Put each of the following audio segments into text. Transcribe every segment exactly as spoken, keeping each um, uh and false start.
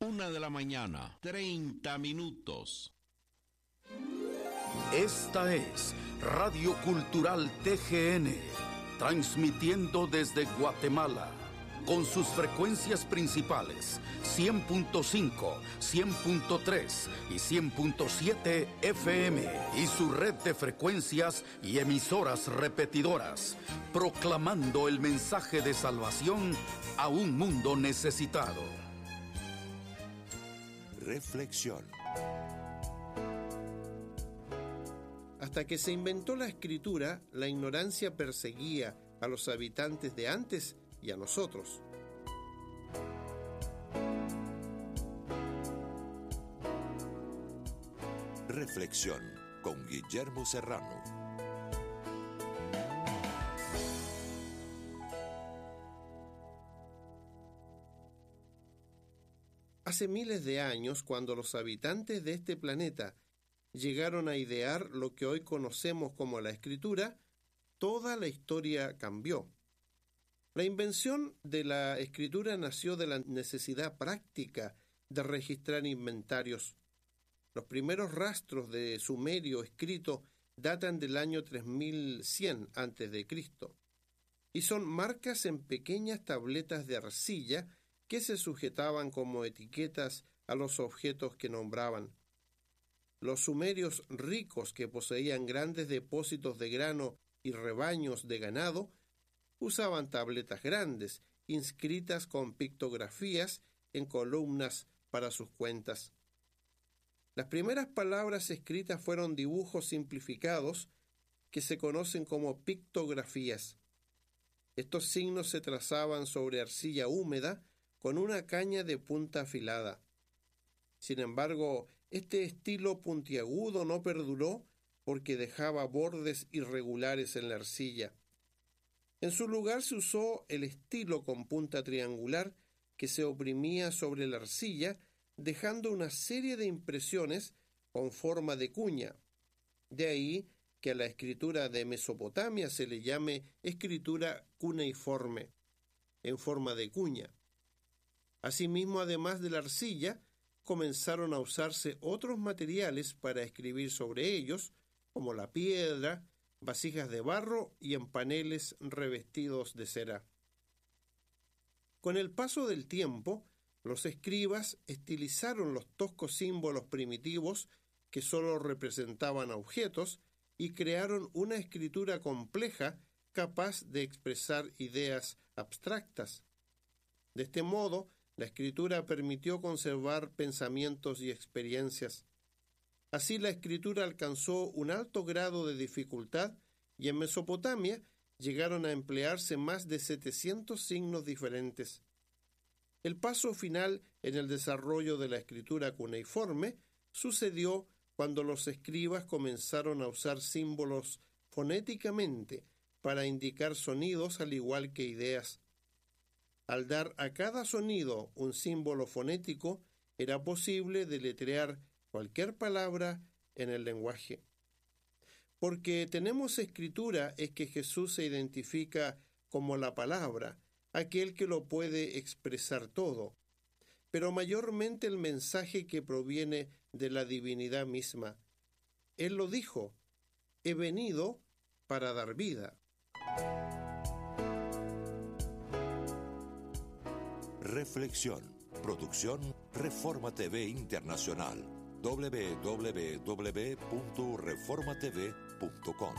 Una de la mañana, treinta minutos. Esta es Radio Cultural T G N, transmitiendo desde Guatemala, con sus frecuencias principales, cien punto cinco, cien punto tres y cien punto siete F M, y su red de frecuencias y emisoras repetidoras, proclamando el mensaje de salvación a un mundo necesitado. Reflexión. Hasta que se inventó la escritura, la ignorancia perseguía a los habitantes de antes y a nosotros. Reflexión con Guillermo Serrano. Hace miles de años, cuando los habitantes de este planeta llegaron a idear lo que hoy conocemos como la escritura, toda la historia cambió. La invención de la escritura nació de la necesidad práctica de registrar inventarios. Los primeros rastros de sumerio escrito datan del año tres mil cien antes de Cristo y son marcas en pequeñas tabletas de arcilla que se sujetaban como etiquetas a los objetos que nombraban. Los sumerios ricos, que poseían grandes depósitos de grano y rebaños de ganado, usaban tabletas grandes, inscritas con pictografías en columnas para sus cuentas. Las primeras palabras escritas fueron dibujos simplificados que se conocen como pictografías. Estos signos se trazaban sobre arcilla húmeda con una caña de punta afilada. Sin embargo, este estilo puntiagudo no perduró porque dejaba bordes irregulares en la arcilla. En su lugar se usó el estilo con punta triangular que se oprimía sobre la arcilla, dejando una serie de impresiones con forma de cuña. De ahí que a la escritura de Mesopotamia se le llame escritura cuneiforme, en forma de cuña. Asimismo, además de la arcilla, comenzaron a usarse otros materiales para escribir sobre ellos, como la piedra, vasijas de barro y en paneles revestidos de cera. Con el paso del tiempo, los escribas estilizaron los toscos símbolos primitivos que solo representaban objetos y crearon una escritura compleja capaz de expresar ideas abstractas. De este modo, la escritura permitió conservar pensamientos y experiencias. Así, la escritura alcanzó un alto grado de dificultad y en Mesopotamia llegaron a emplearse más de setecientos signos diferentes. El paso final en el desarrollo de la escritura cuneiforme sucedió cuando los escribas comenzaron a usar símbolos fonéticamente para indicar sonidos al igual que ideas. Al dar a cada sonido un símbolo fonético, era posible deletrear cualquier palabra en el lenguaje. Porque tenemos escritura es que Jesús se identifica como la palabra, aquel que lo puede expresar todo, pero mayormente el mensaje que proviene de la divinidad misma. Él lo dijo: he venido para dar vida. Reflexión. Producción Reforma T V Internacional. doble u doble u doble u punto reforma t v punto com.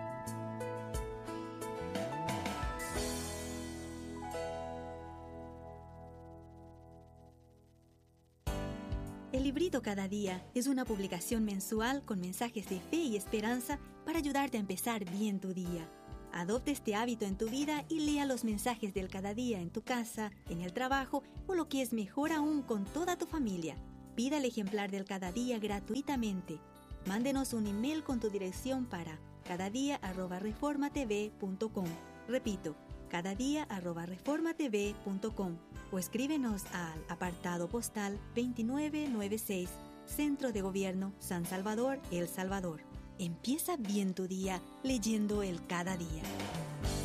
El librito Cada Día es una publicación mensual con mensajes de fe y esperanza para ayudarte a empezar bien tu día. Adopta este hábito en tu vida y lea los mensajes del cada día en tu casa, en el trabajo o lo que es mejor aún con toda tu familia. Pida el ejemplar del Cada Día gratuitamente. Mándenos un email con tu dirección para cadadia arroba reforma t v punto com. Repito, cadadia arroba reforma t v punto com o escríbenos al apartado postal veintinueve noventa y seis, Centro de Gobierno, San Salvador, El Salvador. Empieza bien tu día leyendo el Cada Día.